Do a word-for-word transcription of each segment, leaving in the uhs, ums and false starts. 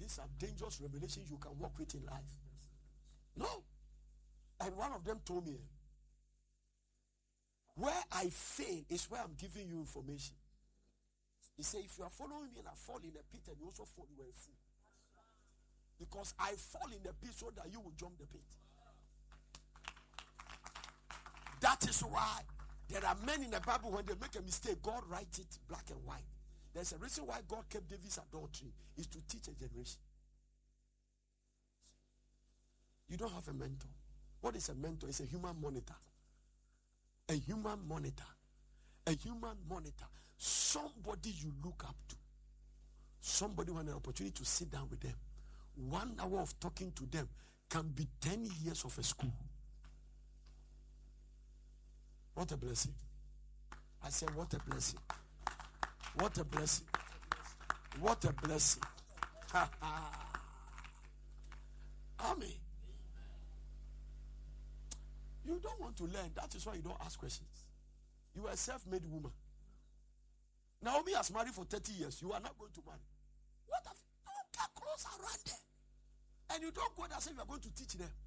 these are dangerous revelations you can walk with in life. No. And one of them told me, where I fail is where I'm giving you information. He said, if you are following me and I fall in a pit and you also fall, you are a fool. Because I fall in the pit so that you will jump the pit. That is why there are men in the Bible, when they make a mistake, God writes it black and white. There's a reason why God kept David's adultery, is to teach a generation. You don't have a mentor. What is a mentor? It's a human monitor. A human monitor. A human monitor. Somebody you look up to. Somebody who has an opportunity to sit down with them. One hour of talking to them can be ten years of a school. What a blessing. I said, what a blessing. What a blessing. What a blessing. Amen. You don't want to learn. That is why you don't ask questions. You are a self-made woman. Naomi has married for thirty years. You are not going to marry. What have you don't get close around there? And you don't go there and say you are going to teach them.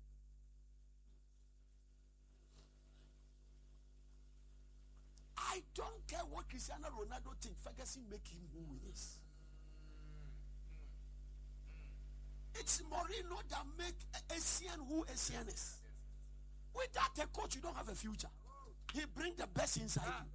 I don't care what Cristiano Ronaldo thinks. Ferguson make him who he is. It's Mourinho that make Essien who Essien is. Without a coach, you don't have a future. He brings the best inside you.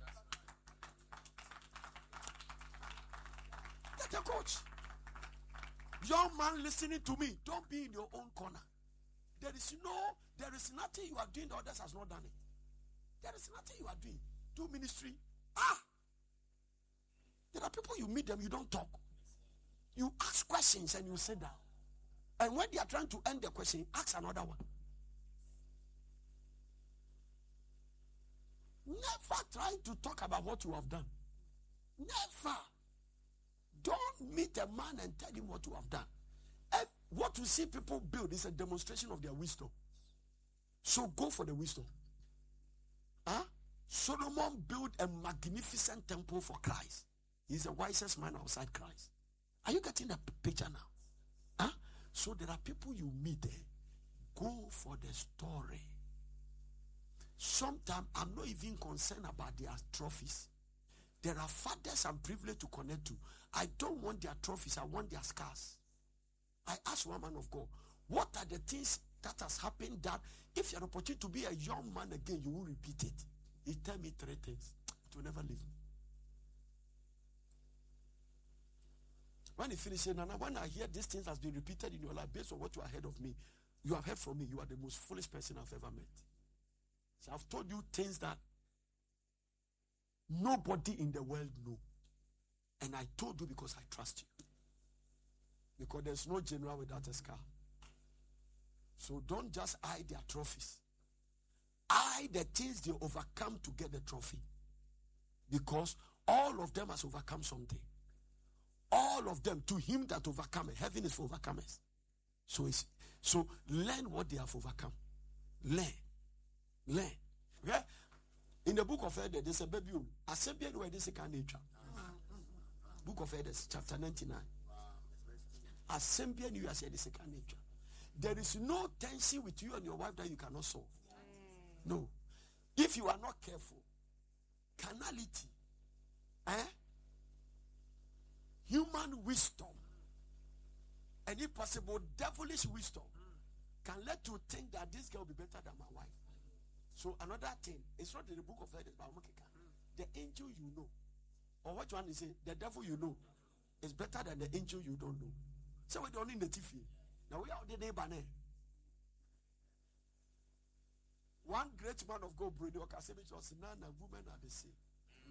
Get a coach. Young man listening to me, don't be in your own corner. There is no, there is nothing you are doing the others has not done it. There is nothing you are doing. Do ministry. Ah! There are people you meet them, you don't talk. You ask questions and you sit down. And when they are trying to end the question, ask another one. Never try to talk about what you have done. Never. Don't meet a man and tell him what you have done. And what you see people build is a demonstration of their wisdom. So go for the wisdom. Huh? Solomon built a magnificent temple for Christ. He's the wisest man outside Christ. Are you getting the picture now? Huh? So there are people you meet there. Go for the story. Sometimes I'm not even concerned about their trophies. There are fathers I'm privileged to connect to. I don't want their trophies. I want their scars. I asked one man of God, what are the things that has happened that if you have an opportunity to be a young man again, you will repeat it? He tell me three things. It will never leave me. When he finished saying, Nana, when I hear these things has been repeated in your life based on what you have heard of me, you have heard from me, you are the most foolish person I've ever met. So I've told you things that nobody in the world know. And I told you because I trust you. Because there's no general without a scar. So don't just eye their trophies. Eye the things they overcome to get the trophy. Because all of them has overcome something. All of them, to him that overcome, heaven is for overcomers. So it's, so learn what they have overcome. Learn. Learn. Okay? In the book of Exodus, there's a baby. Assembly where this can nature. Book of Exodus, chapter ninety-nine. Assembly you are said this can nature. There is no tension with you and your wife that you cannot solve. No. If you are not careful, carnality, eh? Human wisdom, and if possible, devilish wisdom can let you think that this girl will be better than my wife. So another thing, it's not in the book of Exodus, but the angel you know, or what one is it, the devil you know, is better than the angel you don't know. So we don't need the T V. Now we are the neighbor. One great man of God, Brady Okasevich, was none and women are the same.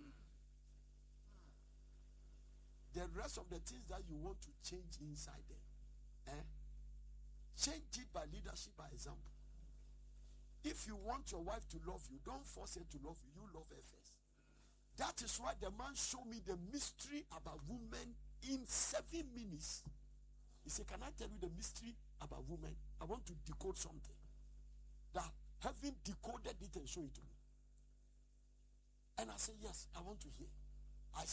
The rest of the things that you want to change inside them, eh? Change it by leadership, by example. If you want your wife to love you, don't force her to love you. You love her first. That is why the man showed me the mystery about women in seven minutes. He said, can I tell you the mystery about women? I want to decode something. That having decoded it and show it to me. And I said, yes, I want to hear.